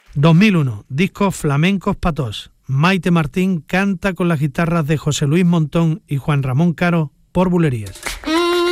2001, disco Flamencos Patós. Maite Martín canta con las guitarras de José Luis Montón y Juan Ramón Caro por Bulerías.